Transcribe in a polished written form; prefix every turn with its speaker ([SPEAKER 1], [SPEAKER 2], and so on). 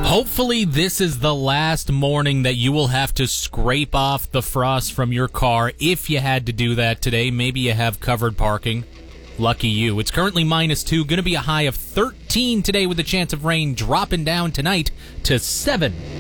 [SPEAKER 1] Hopefully this is the last morning that you will have to scrape off the frost from your car if you had to do that today. Maybe you have covered parking. Lucky you. It's currently -2, going to be a high of 13 today with a chance of rain dropping down tonight to 7.